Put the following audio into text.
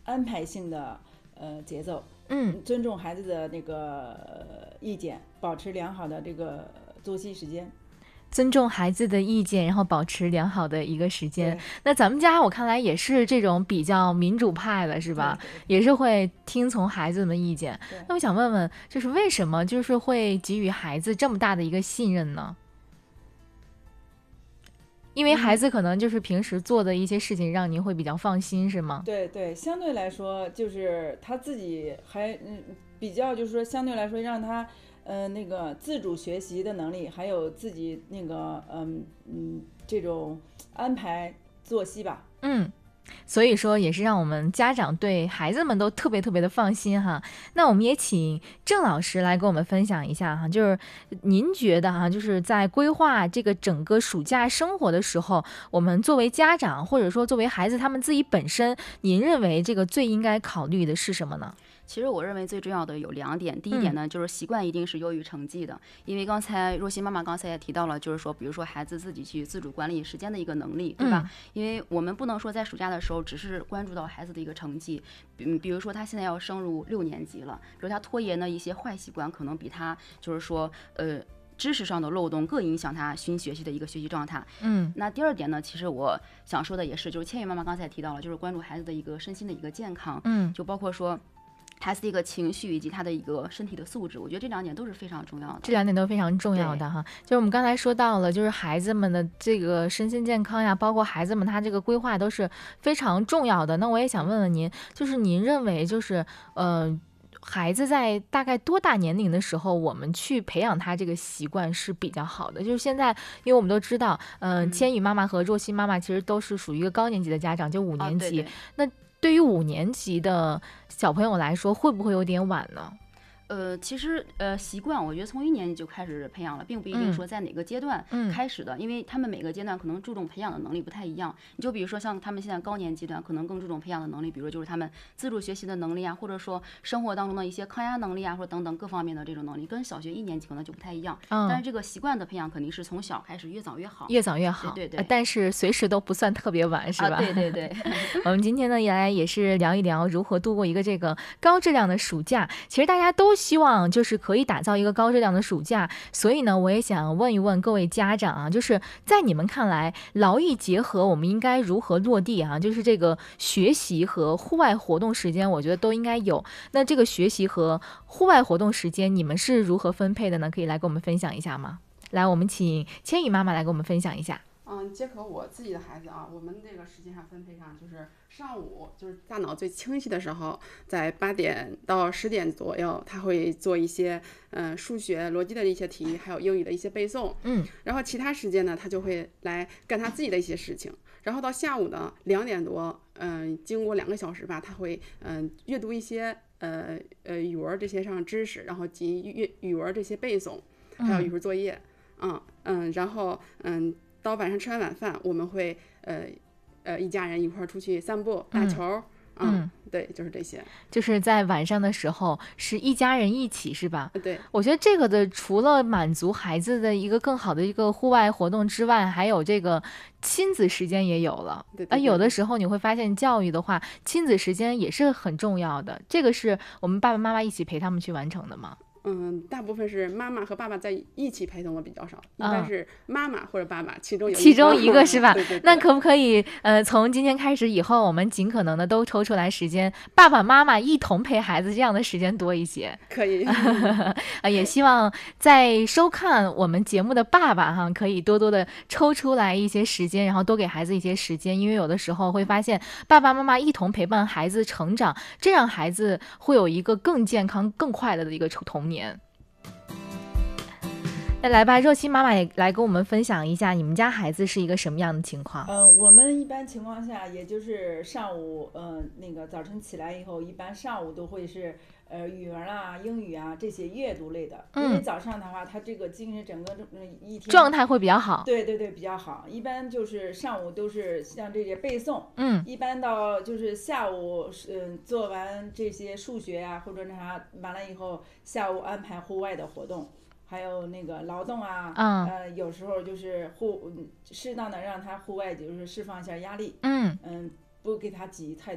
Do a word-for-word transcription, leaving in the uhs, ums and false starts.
安排性的呃节奏， 嗯， 尊重孩子的那个、呃、意见，保持良好的这个作息时间。 尊重孩子的意见，然后保持良好的一个时间。那咱们家我看来也是这种比较民主派的，是吧？ 对对对， 也是会听从孩子们的意见。那我想问问，就是为什么就是会给予孩子这么大的一个信任呢？因为孩子可能就是平时做的一些事情让您会比较放心，是吗？ 对对，相对来说就是他自己还嗯比较就是说相对来说让他呃那个自主学习的能力，还有自己那个嗯嗯这种安排作息吧。 嗯。所以说也是让我们家长对孩子们都特别特别的放心哈。那我们也请郑老师来跟我们分享一下哈，就是您觉得哈，就是在规划这个整个暑假生活的时候，我们作为家长或者说作为孩子他们自己本身，您认为这个最应该考虑的是什么呢？ 其实我认为最重要的有两点，第一点呢，就是习惯一定是优于成绩的，因为刚才若曦妈妈刚才也提到了，就是说，比如说孩子自己去自主管理时间的一个能力，对吧？因为我们不能说在暑假的时候只是关注到孩子的一个成绩，嗯，比如说他现在要升入六年级了，比如他拖延的一些坏习惯，可能比他就是说，呃。知识上的漏洞更影响他新学习的一个学习状态。 嗯， 那第二点呢，其实我想说的也是，就是千羽妈妈刚才也提到了，就是关注孩子的一个身心的一个健康。 嗯， 就包括说。孩子的一个情绪以及他的一个身体的素质，我觉得这两点都是非常重要的。 这两点都非常重要的哈，就是我们刚才说到了，就是孩子们的这个身心健康呀，包括孩子们他这个规划都是非常重要的。那我也想问问您，就是您认为就是呃。孩子在大概多大年龄的时候，我们去培养他这个习惯是比较好的？就是现在，因为我们都知道，呃、嗯，千羽妈妈和若曦妈妈其实都是属于一个高年级的家长，就五年级。 哦、对对那对于五年级的小朋友来说，会不会有点晚呢？ 呃，其实呃，习惯我觉得从一年级就开始培养了，并不一定说在哪个阶段开始的，嗯、因为他们每个阶段可能注重培养的能力不太一样。你就比如说像他们现在高年级段，可能更注重培养的能力，比如就是他们自主学习的能力啊，或者说生活当中的一些抗压能力啊，或者等等各方面的这种能力，跟小学一年级可能就不太一样。嗯、但是这个习惯的培养肯定是从小开始，越早越好， 越早越好。 对对对。 但是随时都不算特别晚，是吧？ 啊、对对对。 我们今天呢，也来也是聊一聊如何度过一个这个高质量的暑假。其实大家都希望就是可以打造一个高质量的暑假，所以呢，我也想问一问各位家长啊，就是在你们看来，劳逸结合我们应该如何落地啊？就是这个学习和户外活动时间，我觉得都应该有。那这个学习和户外活动时间，你们是如何分配的呢？可以来跟我们分享一下吗？来，我们请千羽妈妈来跟我们分享一下。 嗯，结合我自己的孩子啊，我们这个时间上分配上，就是上午就是大脑最清晰的时候，在八点到十点左右，他会做一些嗯、呃、数学逻辑的一些题，还有英语的一些背诵。 嗯， 然后其他时间呢，他就会来干他自己的一些事情。然后到下午呢两点多，嗯、呃，经过两个小时吧，他会嗯、呃、阅读一些呃呃语文这些上知识，然后及语语文这些背诵，还有语文作业。嗯嗯，然后嗯。到晚上吃完晚饭，我们会呃呃一家人一块儿出去散步、打球，嗯，嗯对，就是这些。 就是在晚上的时候，是一家人一起，是吧？ 对， 我觉得这个的除了满足孩子的一个更好的一个户外活动之外，还有这个亲子时间也有了。 对，对，对， 有的时候你会发现，教育的话，亲子时间也是很重要的。这个是我们爸爸妈妈一起陪他们去完成的吗？ 嗯，大部分是妈妈和爸爸在一起陪同的比较少，一般是妈妈或者爸爸其中有一其中一个是吧？ 对对对， 那可不可以呃，从今天开始以后，我们尽可能的都抽出来时间，爸爸妈妈一同陪孩子，这样的时间多一些？ 可以。 也希望在收看我们节目的爸爸哈，可以多多的抽出来一些时间，然后多给孩子一些时间，因为有的时候会发现爸爸妈妈一同陪伴孩子成长，这样孩子会有一个更健康、更快乐的一个童年。那来吧，若曦妈妈也来跟我们分享一下，你们家孩子是一个什么样的情况？ 呃，我们一般情况下，也就是上午，呃，那个早晨起来以后，一般上午都会是呃语文啦、英语啊这些阅读类的， 嗯、 因为早上的话，他这个精神整个一天状态会比较好。 对对对，比较好。一般就是上午都是像这些背诵， 嗯， 一般到就是下午，嗯、呃，做完这些数学啊或者那啥完了以后，下午安排户外的活动。还有那个劳动啊， 嗯、 呃，有时候就是户适当的让他户外就是释放一下压力， 嗯嗯，不给他挤太多。